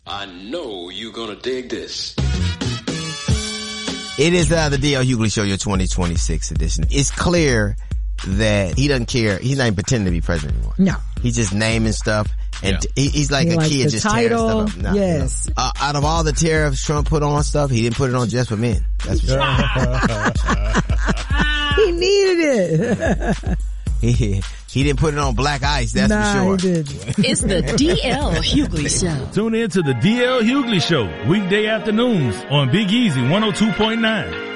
I know you're gonna dig this. It is the DL Hughley Show, your 2026 edition. It's clear that he doesn't care. He's not even pretending to be president anymore. No. He's just naming stuff. And he's like a kid just tearing stuff up. No, yes. no. Out of all the tariffs Trump put on stuff, he didn't put it on just for men. That's for sure. He needed it. He didn't put it on black ice, that's for sure. He didn't. It's the DL Hughley Show. Tune in to the DL Hughley Show, weekday afternoons on Big Easy 102.9.